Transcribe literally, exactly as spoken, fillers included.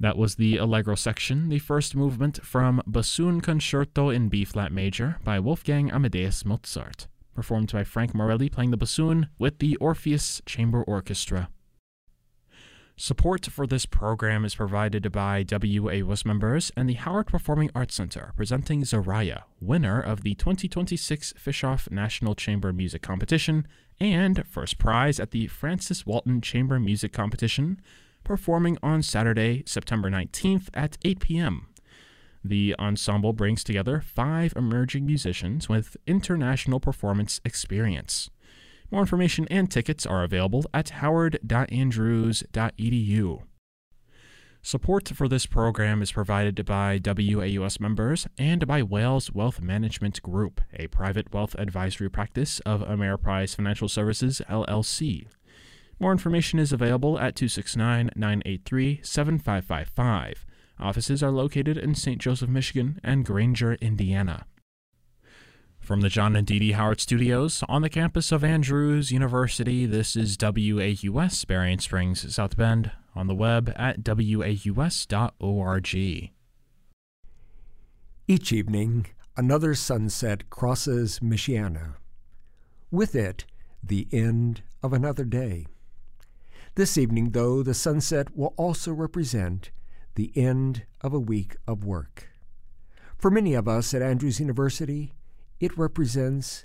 That was the Allegro section, the first movement from Bassoon Concerto in B-flat major by Wolfgang Amadeus Mozart, performed by Frank Morelli playing the bassoon with the Orpheus Chamber Orchestra. Support for this program is provided by W A U S members and the Howard Performing Arts Center, presenting Zaraya, winner of the twenty twenty-six Fischoff National Chamber Music Competition and first prize at the Francis Walton Chamber Music Competition, performing on Saturday, September nineteenth at eight p.m. The ensemble brings together five emerging musicians with international performance experience. More information and tickets are available at howard dot andrews dot e d u. Support for this program is provided by W A U S members and by Wales Wealth Management Group, a private wealth advisory practice of Ameriprise Financial Services, L L C. More information is available at two six nine, nine eight three, seven five five five. Offices are located in Saint Joseph, Michigan, and Granger, Indiana. From the John and Dee Dee Howard Studios on the campus of Andrews University, this is W A U S, Berrien Springs, South Bend, on the web at w a u s dot org. Each evening, another sunset crosses Michiana. With it, the end of another day. This evening, though, the sunset will also represent the end of a week of work. For many of us at Andrews University, it represents